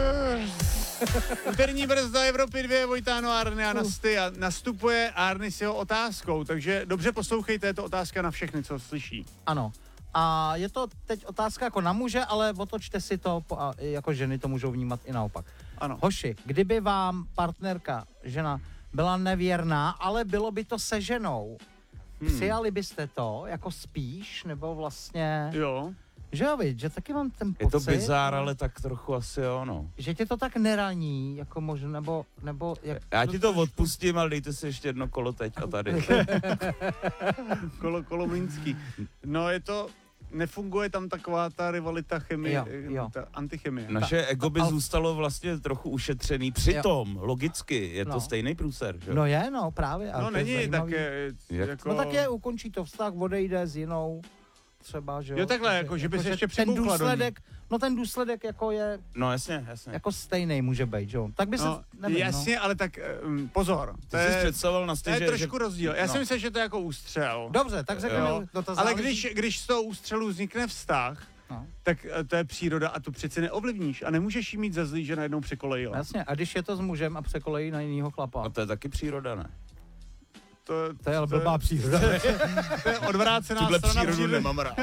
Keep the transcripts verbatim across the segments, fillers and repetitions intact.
Úterní brzda Evropy dvě, Vojtáno Arny a Nasty a nastupuje Arny s jeho otázkou, takže dobře poslouchejte, je to otázka na všechny, co slyší. Ano. A je to teď otázka jako na muže, ale otočte si to, a jako ženy to můžou vnímat i naopak. Ano. Hoši, kdyby vám partnerka, žena, byla nevěrná, ale bylo by to se ženou, hmm. přijali byste to jako spíš, nebo vlastně... Jo. Že jo, viď, že taky mám ten pocit... Je to bizár, ale tak trochu asi jo, no. Že tě to tak neraní, jako možná, nebo... nebo jak Já ti to odpustím, ale dejte si ještě jedno kolo teď a tady. kolo, kolo mlínský. No je to... Nefunguje tam taková ta rivalita chemie, jo, jo. ta antichemie. Naše ta, ego by al... zůstalo vlastně trochu ušetřený. Přitom, jo. logicky, je no. to stejný průser, že? No je, no, právě. No není, tak je... Jako... No tak je, ukončí to vztah, odejde s jinou, třeba, že jo. Jo takhle, jako, že by se ještě ten důsledek, do no ten důsledek jako je... No jasně, jasně. Jako stejný může být, že jo. Tak by no, se, nevím, jasně, no. ale tak um, pozor. Ty to jsi je, představoval na to je že, trošku že... rozdíl. Já no. si myslím, že to je jako ústřel. Dobře, tak řekněme, no to ale když, když z toho ústřelu vznikne vztah, no. tak to je příroda a to přeci neovlivníš a nemůžeš jí mít za zlý, že najednou překolejila. Jasně, a když je to s mužem a překolejí na jinýho chlapa. A to je taky příroda, ne? To, to je ale blbá příroda. To je odvrácená Tuhle strana přírodu přírody. nemám rád.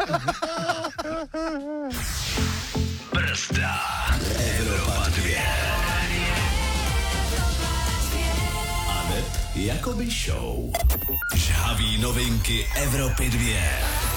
Brzda Evropa dvě. Aneb Jakoby Show. Žhaví novinky Evropy dvě.